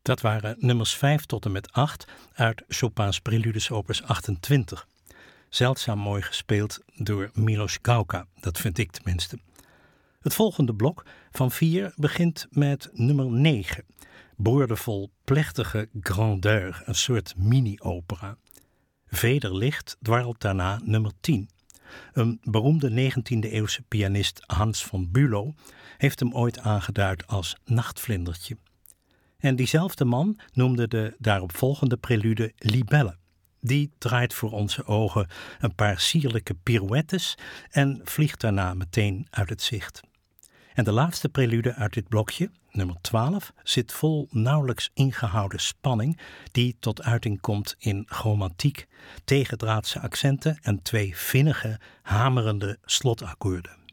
Dat waren nummers 5 tot en met 8 uit Chopin's Preludes opus 28. Zeldzaam mooi gespeeld door Milos Gauka, dat vind ik tenminste. Het volgende blok van 4 begint met nummer 9. Boordevol plechtige grandeur, een soort mini-opera. Vederlicht dwarrelt daarna nummer 10. Een beroemde 19e-eeuwse pianist Hans von Bülow heeft hem ooit aangeduid als nachtvlindertje. En diezelfde man noemde de daaropvolgende prelude Libelle. Die draait voor onze ogen een paar sierlijke pirouettes en vliegt daarna meteen uit het zicht. En de laatste prelude uit dit blokje, nummer 12, zit vol nauwelijks ingehouden spanning die tot uiting komt in chromatiek, tegendraadse accenten en 2 vinnige, hamerende slotakkoorden.